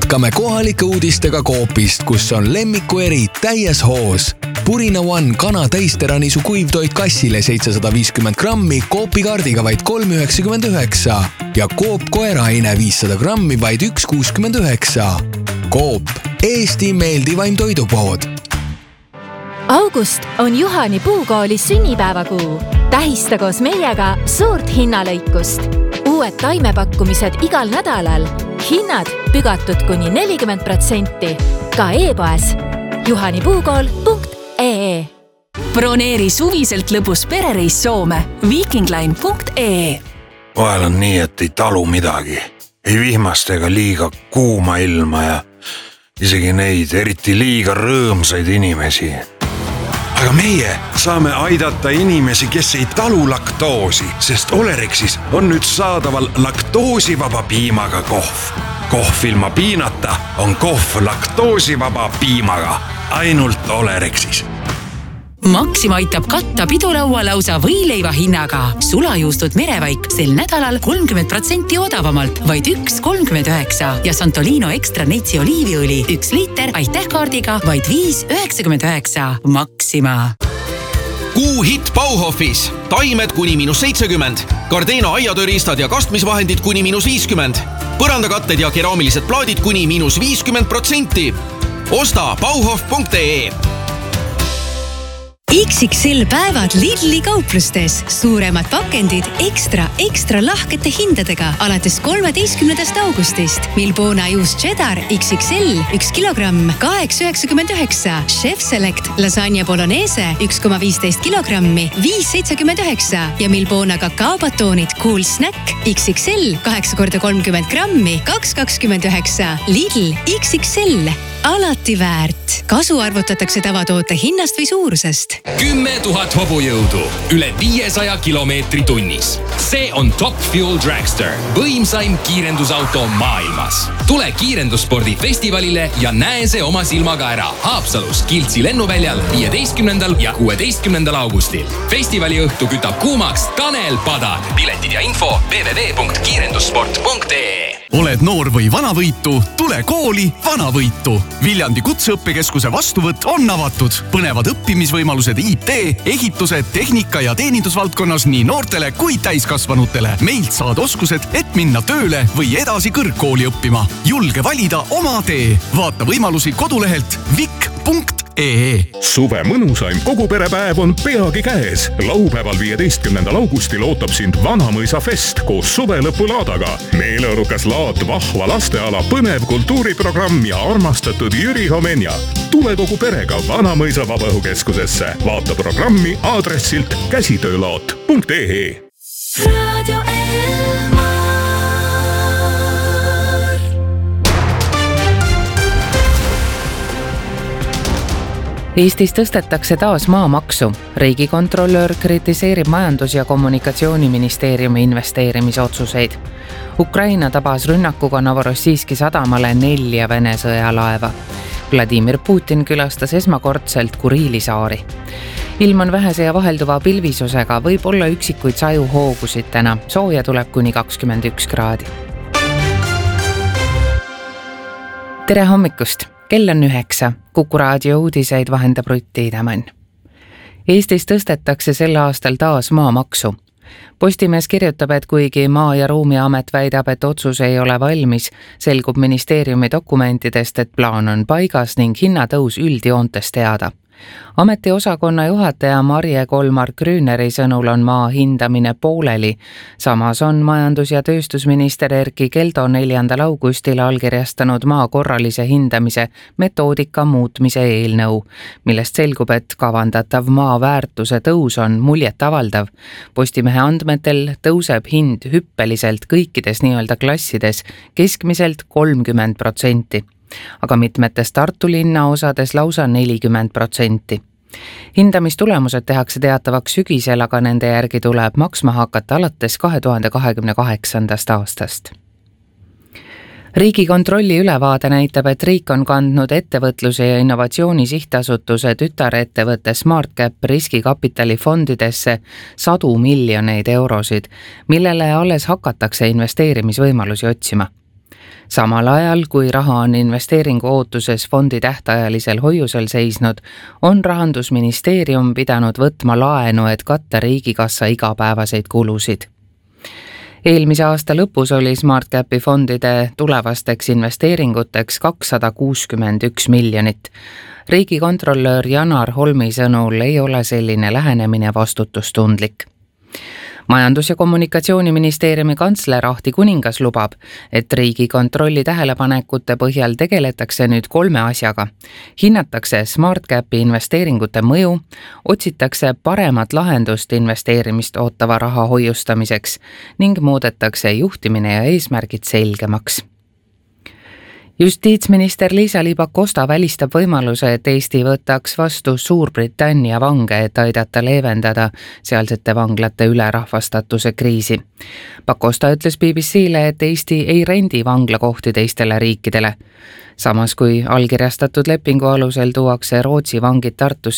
jätkame kohalike uudistega Coopist, kus on lemmikueri täies hoos. Purina One kana täisteranisu kuivtoit kassile 750 grammi Coopi kaardiga vaid 3,99 ja Coop koeraine 500 grammi vaid 1,69. Coop, Eesti meeldivaim toidupood. August on Juhani Puukooli sünnipäevakuu. Tähista koos meiega suurt hinnalõikust. Uued taimepakkumised igal nädalal. Hinnad pügatud kuni 40%. Ka e-poes juhanipuukool.ee. Broneeri suviselt lõbus perereis Soome. Vikingline.ee. Vahel on nii, et ei talu midagi. Ei vihmast ega liiga kuuma ilma ja isegi neid eriti liiga rõõmsaid inimesi. Aga meie saame aidata inimesi, kes ei talu laktoosi, sest Olerexis on nüüd saadaval laktoosivaba piimaga kohv. Kohv ilma piinata on kohv laktoosivaba piimaga. Ainult Olerexis. Maxima aitab katta pidulaua lausa võileiva hinnaga. Sulajuustud merevaik sel nädalal 30% odavamalt, vaid 1,39 ja Santolino Extra Neitsi oliiviõli 1 liiter aitähkaardiga vaid 5,99. Maxima. Kuu hitt Bauhofis. Taimed kuni -70. Gardena aiatööristad ja kastmisvahendid kuni -50. Põrandakatted ja keraamilised plaadid kuni -50%. Osta bauhof.ee. XXL päevad Lidli kauplustes. Suuremad pakendid ekstra lahkete hindadega alates 13. augustist. Milbona juust cheddar XXL 1 kilogramm 8,99. Chef Select lasagne bolognese 1,15 kilogrammi 5,79 ja Milbona kakaobatoonid Cool Snack XXL 8x30 grammi 2,29. Lidl XXL. Alati väärt. Kasu arvutatakse tavatoote hinnast või suurusest. 10 000 hobujõudu, üle 500 kilomeetri tunnis. See on Top Fuel Dragster, võimsaim kiirendusauto maailmas. Tule kiirendusspordi festivalile ja näe see oma silmaga ära Haapsalus Kiltsi lennuväljal 15. ja 16. augustil. Festivali õhtu kütab kuumaks Tanel Padar. Piletid ja info www.kiirendussport.ee. Oled noor või vanavõitu, tule kooli Vanavõitu. Viljandi kutseõppekeskuse vastuvõtt on avatud. Põnevad õppimisvõimalused IT, ehituse, tehnika ja teenindusvaldkonnas nii noortele kui täiskasvanutele. Meilt saad oskused, et minna tööle või edasi kõrgkooli õppima. Julge valida oma tee. Vaata võimalusi kodulehelt vik.ee. Suve mõnusaim koguperepäev on peagi käes. Laupäeval 15. augustil ootab sind Vanamõisa fest koos suvelõpulaadaga. Meeleolukas laat, vahva lasteala, põnev kultuuriprogramm ja armastatud Jüri Homenja. Tule kogu perega Vanamõisa vabaõhukeskusesse. Vaata programmi aadressilt käsitöölaat.ee. Radio Elmar. Eestis tõstetakse taas maamaksu. Riigikontrolör kritiseerib Majandus- ja Kommunikatsiooniministeeriumi investeerimisotsuseid. Ukraina tabas rünnakuga Novorossijski sadamale 4 Vene sõjalaeva. Vladimir Putin külastas esmakordselt Kuriili saari. Ilm on vähese ja vahelduva pilvisusega, võib olla üksikuid sajuhoogusid täna. Sooja tuleb kuni 21 kraadi. Tere hommikust! Kell on 9. Kuku raadio uudiseid vahendab Rutti Idamann. Eestis tõstetakse sel aastal taas maamaksu. Postimees kirjutab, et kuigi Maa- ja Ruumiamet väidab, et otsus ei ole valmis, selgub ministeeriumi dokumentidest, et plaan on paigas ning hinnatõus üldjoontes teada. Ametiosakonna juhataja Marje Kolmar-Grüneri sõnul on maa hindamine pooleli. Samas on majandus- ja tööstusminister Erkki Keldo 4. augustil allkirjastanud maa korralise hindamise metoodika muutmise eelnõu, millest selgub, et kavandatav maa väärtuse tõus on muljetavaldav. Postimehe andmetel tõuseb hind hüppeliselt kõikides nii-öelda klassides keskmiselt 30%. Aga mitmetes Tartu linna osades lausa 40%. Hindamistulemused tehakse teatavaks sügisel, aga nende järgi tuleb maksma hakata alates 2028. aastast. Riigikontrolli ülevaade näitab, et riik on kandnud ettevõtluse ja innovatsiooni sihtasutuse tütarettevõtte SmartCap riskikapitali fondidesse 100 miljoneid eurosid, millele alles hakatakse investeerimisvõimalusi otsima. Samal ajal, kui raha on investeeringu ootuses fondi tähtajalisel hoiusel seisnud, on Rahandusministeerium pidanud võtma laenu, et katta riigikassa igapäevaseid kulusid. Eelmise aasta lõpus oli SmartCapi fondide tulevasteks investeeringuteks 261 miljonit. Riigikontrollöör Janar Holmi sõnul ei ole selline lähenemine vastutustundlik. Majandus- ja Kommunikatsiooniministeeriumi kantsler Ahti Kuningas lubab, et Riigikontrolli tähelepanekute põhjal tegeletakse nüüd 3 asjaga. Hinnatakse SmartCapi investeeringute mõju, otsitakse paremat lahendust investeerimist ootava raha hoiustamiseks ning muudetakse juhtimine ja eesmärgid selgemaks. Justiitsminister Liisa-Ly Pakosta välistab võimaluse, et Eesti võtaks vastu Suurbritannia vange, et aidata leevendada sealsete vanglate ülerahvastatuse kriisi. Pakosta ütles BBC-le, et Eesti ei rendi vanglakohti teistele riikidele. Samas kui allkirjastatud lepingu alusel tuuakse Rootsi vangid Tartus